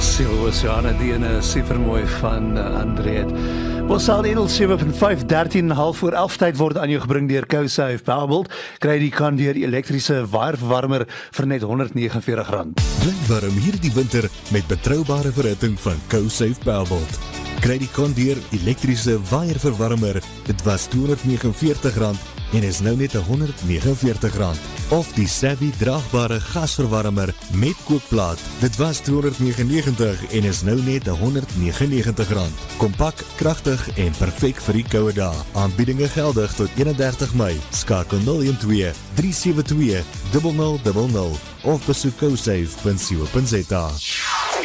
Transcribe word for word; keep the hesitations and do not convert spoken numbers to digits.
Siel Oceane, die ene supermooi van uh, Andreet. Ons sal Edel sewe punt vyf, dertien en 'n half voor elf tyd word aan jou gebring deur CoSafe Powerbolt. Kry die kan deur elektriese waaiverwarmer vir net honderd vyf nege rand. Bly warm hierdie winter met betroubare verhitting van CoSafe Powerbolt. Kry die kan deur elektriese waaiverwarmer, dit was tweehonderd vyf nege rand en is nou net honderd vyf nege rand. Of die Savvy draagbare gasverwarmer met kookplaat, dit was tweehonderd negenennegentig en is nou net honderd negenennegentig rand. Kompak, kragtig en perfek vir die koue dae. Aanbiedinge geldig tot eenendertig Mei. Skakel nul een twee, drie sewe twee, nul nul nul nul of besoek cosafe punt co punt za.